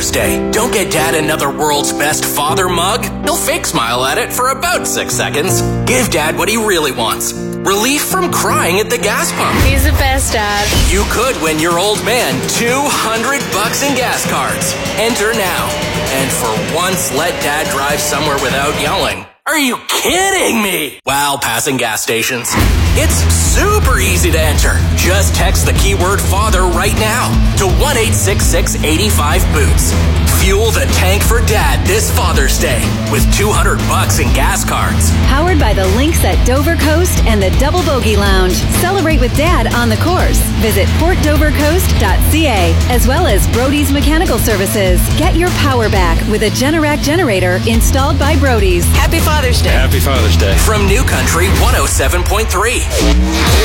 Father's Day, don't get Dad another world's best father mug. He'll fake smile at it for about 6 seconds. Give Dad what he really wants. Relief from crying at the gas pump. He's the best, Dad. You could win your old man $200 in gas cards. Enter now. And for once, let Dad drive somewhere without yelling. Are you kidding me? While passing gas stations. It's super easy to enter. Just text the keyword father right now to 1-866-85-BOOTS. Fuel the tank for Dad this Father's Day with $200 in gas cards. Powered by the links at Dover Coast and the Double Bogey Lounge. Celebrate with Dad on the course. Visit portdovercoast.ca as well as Brody's Mechanical Services. Get your power back with a Generac generator installed by Brody's. Happy Father's Day. Happy Father's Day. From New Country 107.3.